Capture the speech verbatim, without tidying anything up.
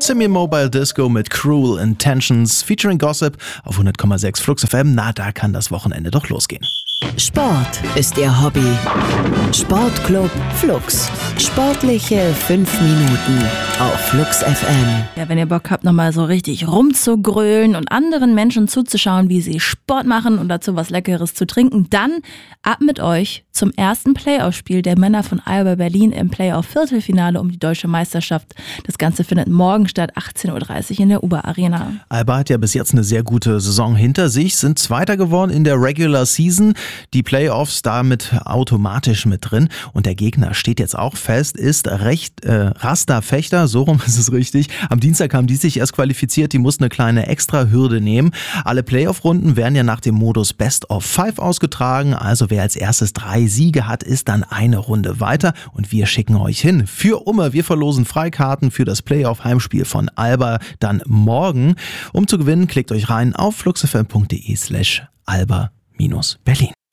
Simi Mobile Disco mit Cruel Intentions featuring Gossip auf hundert Komma sechs Flux F M. Na, da kann das Wochenende doch losgehen. Sport ist Ihr Hobby. Sportclub Flux. Sportliche fünf Minuten auf Flux F M. Ja, wenn ihr Bock habt, nochmal so richtig rumzugrölen und anderen Menschen zuzuschauen, wie sie Sport machen und dazu was Leckeres zu trinken, dann ab mit euch zum ersten Playoff-Spiel der Männer von Alba Berlin im Playoff-Viertelfinale um die deutsche Meisterschaft. Das Ganze findet morgen statt, achtzehn Uhr dreißig in der Uber Arena. Alba hat ja bis jetzt eine sehr gute Saison hinter sich, sind Zweiter geworden in der Regular Season. Die Playoffs damit automatisch mit drin. Und der Gegner steht jetzt auch fest, ist recht äh, Rasta Fechter, so rum ist es richtig. Am Dienstag haben die sich erst qualifiziert, die mussten eine kleine Extra-Hürde nehmen. Alle Playoff-Runden werden ja nach dem Modus Best of Five ausgetragen. Also wer als erstes drei Siege hat, ist dann eine Runde weiter. Und wir schicken euch hin für Umme. Wir verlosen Freikarten für das Playoff-Heimspiel von Alba dann morgen. Um zu gewinnen, klickt euch rein auf fluxfm.de slash alba-berlin.